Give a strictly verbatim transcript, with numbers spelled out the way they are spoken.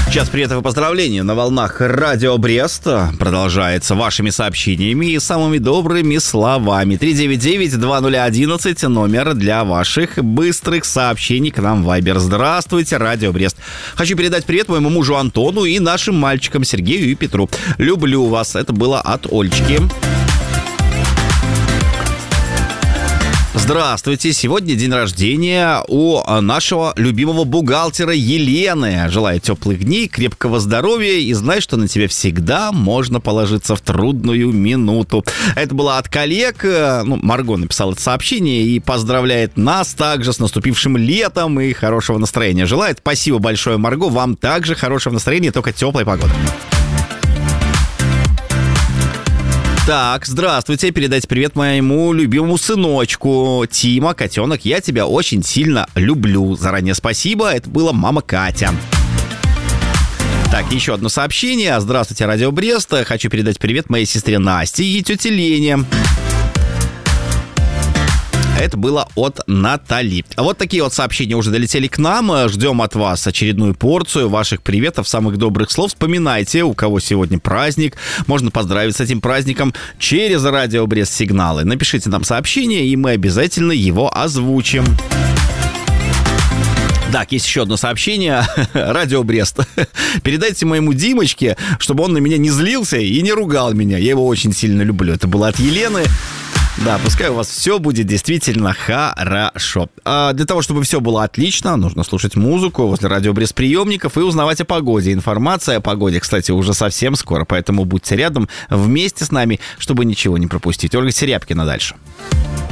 Час приветов и поздравлений на волнах Радио Брест продолжается вашими сообщениями и самыми добрыми словами. три девять девять два ноль одиннадцать номер для ваших быстрых сообщений к нам в Вайбер. Здравствуйте, Радио Брест. Хочу передать привет моему мужу Антону и нашим мальчикам Сергею и Петру. Люблю вас. Это было от Ольчки. Здравствуйте! Сегодня день рождения у нашего любимого бухгалтера Елены. Желаю теплых дней, крепкого здоровья и знай, что на тебя всегда можно положиться в трудную минуту. Это было от коллег. Ну, Марго написала это сообщение и поздравляет нас также с наступившим летом и хорошего настроения. Желает. Спасибо большое, Марго. Вам также хорошего настроения, только теплой погоды. Так, здравствуйте, передайте привет моему любимому сыночку Тима, котенок, я тебя очень сильно люблю. Заранее спасибо, это была мама Катя. Так, еще одно сообщение. Здравствуйте, Радио Брест. Хочу передать привет моей сестре Насте и тете Лене. Это было от Натали. Вот такие вот сообщения уже долетели к нам. Ждем от вас очередную порцию ваших приветов, самых добрых слов. Вспоминайте, у кого сегодня праздник. Можно поздравить с этим праздником через Радио Брест сигналы. Напишите нам сообщение, и мы обязательно его озвучим. Так, есть еще одно сообщение. Радио Брест. Передайте моему Димочке, чтобы он на меня не злился и не ругал меня. Я его очень сильно люблю. Это было от Елены. Да, пускай у вас все будет действительно хорошо. А для того, чтобы все было отлично, нужно слушать музыку возле Радио Брест приемников и узнавать о погоде. Информация о погоде, кстати, уже совсем скоро, поэтому будьте рядом вместе с нами, чтобы ничего не пропустить. Ольга Серябкина дальше.